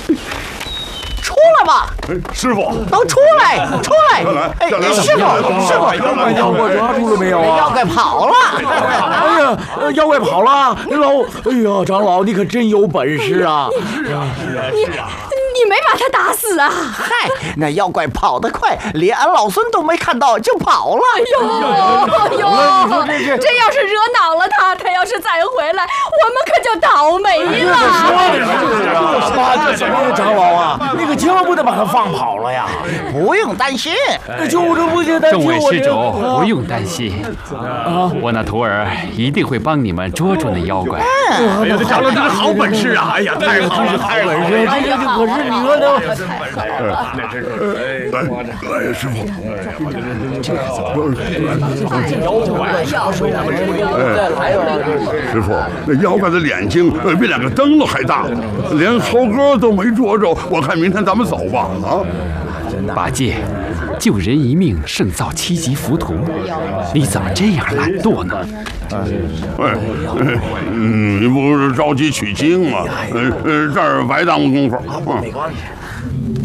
出来吧！ 师傅， 都出来！哎，师傅， 妖怪抓住了没有啊？ 妖怪跑了！ 哎呀，妖怪跑了！哎呀，长老，你可真有本事啊！ 你没把他打死啊？ 嗨，那妖怪跑得快，连俺老孙都没看到就跑了。 哎呦，这要是惹恼了他，他要是再回来，我们可就倒霉了。 这什么长老啊？你可千万不得把他放跑了呀！ 不用担心， 就是不觉得。 众位施主不用担心，我那徒儿一定会帮你们捉住那妖怪。 哎呀，这长老真是好本事啊！哎呀，太好了，太好了！ 可是你说的， 哎，师傅，师傅，那妖怪的眼睛比两个灯笼还大，连猴哥都没捉着。我看明天咱们走吧。啊！ 八戒，救人一命胜造7级浮屠，你怎么这样懒惰呢？ 你不是着急取经吗？这儿白耽误功夫。